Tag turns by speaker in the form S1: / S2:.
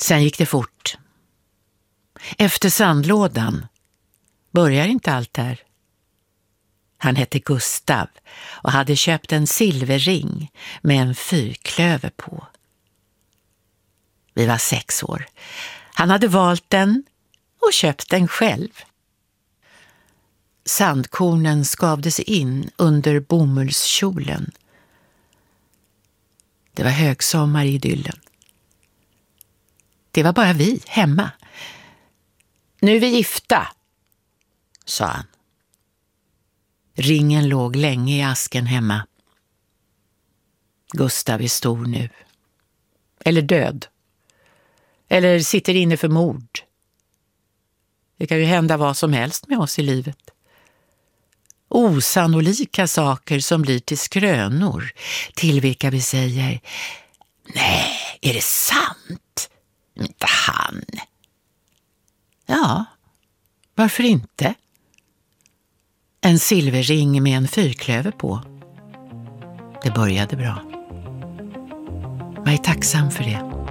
S1: Sen gick det fort. Efter sandlådan börjar inte allt där. Han hette Gustav och hade köpt en silverring med en fyrklöver på. Vi var 6 år. Han hade valt den och köpt den själv. Sandkornen skavde sig in under bomullskjolen. Det var högsommar i idyllen. Det var bara vi hemma. Nu är vi gifta, sa han. Ringen låg länge i asken hemma. Gustav är stor nu. Eller död. Eller sitter inne för mord. Det kan ju hända vad som helst med oss i livet. Osannolika saker som blir till skrönor, till vilka vi säger: nej, är det sant? Inte han. Ja, varför inte? En silverring med en fyrklöver på. Det började bra. Jag är tacksam för det.